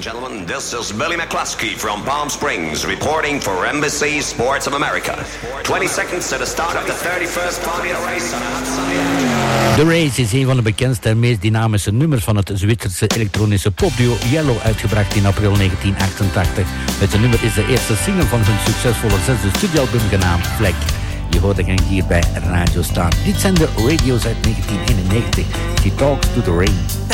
Gentlemen, this is Billy McCluskey from Palm Springs reporting for NBC Sports of America. 20 seconds to the start of the 31st Formula race on a hot sunny afternoon. The Race is een van de bekendste en meest dynamische nummers van het Zwitserse elektronische popduo Yellow, uitgebracht in april 1988. Het nummer is de eerste single van hun succesvolle zesde studioalbum genaamd Vlek. Je hoorde hen hier bij Radio Star. Dit zijn de radio's uit 1991. She Talks to the Rain.